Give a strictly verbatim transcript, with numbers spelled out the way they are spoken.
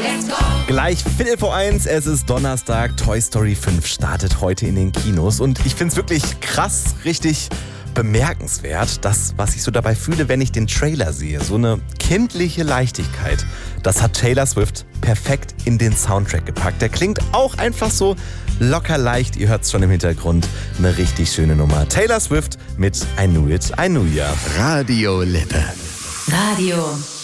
Gleich Viertel vor eins, es ist Donnerstag, Toy Story fünf startet heute in den Kinos und ich finde es wirklich krass, richtig bemerkenswert, das, was ich so dabei fühle, wenn ich den Trailer sehe. So eine kindliche Leichtigkeit, das hat Taylor Swift perfekt in den Soundtrack gepackt. Der klingt auch einfach so locker leicht, ihr hört es schon im Hintergrund, eine richtig schöne Nummer. Taylor Swift mit I Knew It, I Knew Ya. Radio Lippe. Radio